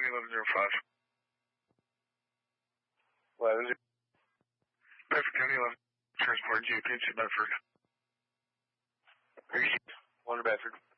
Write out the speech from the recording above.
County 1105. 11. Bedford County 11. Transport GPH Bedford. One to Bedford.